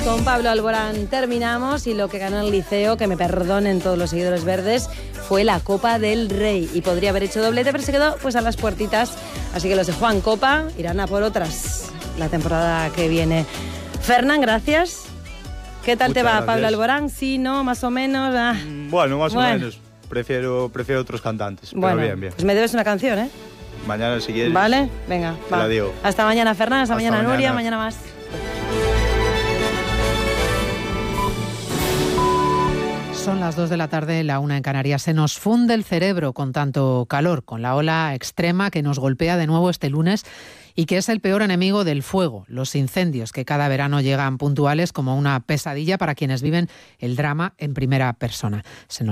Con Pablo Alborán terminamos y lo que ganó el Liceo, que me perdonen todos los seguidores verdes, fue la Copa del Rey y podría haber hecho doblete, pero se quedó pues a las puertitas, así que los de Juan Copa irán a por otras la temporada que viene. Fernán, gracias. ¿Qué tal te va, gracias. Pablo Alborán? Sí, no, más o menos. Bueno, más o menos. Prefiero otros cantantes, pero bien. Pues me debes una canción, ¿eh? Mañana si quieres. Vale, venga, te la digo. Hasta mañana, Fernán, hasta mañana, Nuria, mañana más. Son las 2 de la tarde, la 1 en Canarias. Se nos funde el cerebro con tanto calor, con la ola extrema que nos golpea de nuevo este lunes y que es el peor enemigo del fuego, los incendios que cada verano llegan puntuales como una pesadilla para quienes viven el drama en primera persona.